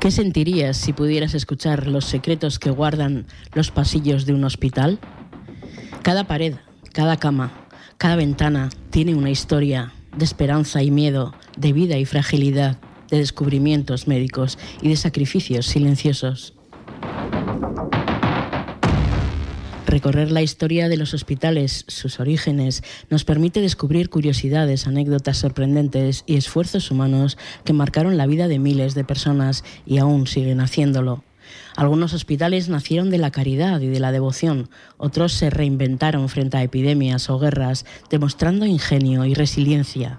¿Qué sentirías si pudieras escuchar los secretos que guardan los pasillos de un hospital? Cada pared, cada cama, cada ventana tiene una historia de esperanza y miedo, de vida y fragilidad, de descubrimientos médicos y de sacrificios silenciosos. Recorrer la historia de los hospitales, sus orígenes, nos permite descubrir curiosidades, anécdotas sorprendentes y esfuerzos humanos que marcaron la vida de miles de personas y aún siguen haciéndolo. Algunos hospitales nacieron de la caridad y de la devoción, otros se reinventaron frente a epidemias o guerras, demostrando ingenio y resiliencia.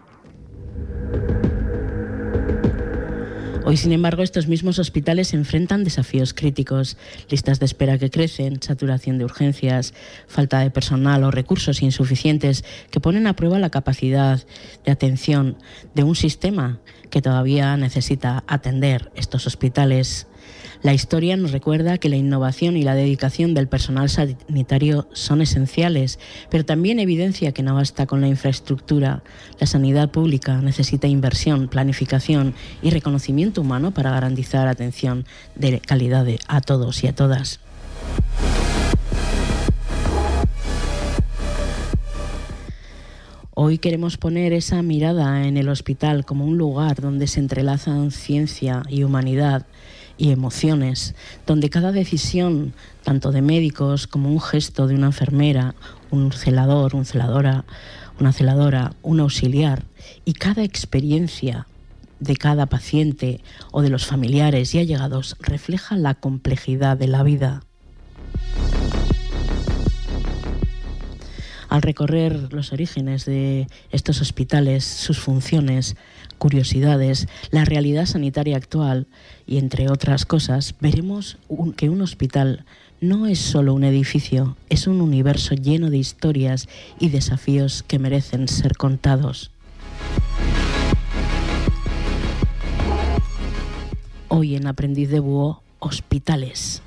Hoy, sin embargo, estos mismos hospitales se enfrentan desafíos críticos, listas de espera que crecen, saturación de urgencias, falta de personal o recursos insuficientes que ponen a prueba la capacidad de atención de un sistema que todavía necesita atender estos hospitales. La historia nos recuerda que la innovación y la dedicación del personal sanitario son esenciales, pero también evidencia que no basta con la infraestructura. La sanidad pública necesita inversión, planificación y reconocimiento humano para garantizar atención de calidad a todos y a todas. Hoy queremos poner esa mirada en el hospital como un lugar donde se entrelazan ciencia y humanidad y emociones, donde cada decisión, tanto de médicos como un gesto de una enfermera, un celador, una celadora, un auxiliar, y cada experiencia de cada paciente o de los familiares y allegados refleja la complejidad de la vida. Al recorrer los orígenes de estos hospitales, sus funciones, curiosidades, la realidad sanitaria actual y entre otras cosas, veremos que un hospital no es solo un edificio, es un universo lleno de historias y desafíos que merecen ser contados. Hoy en Aprendiz de Búho, hospitales.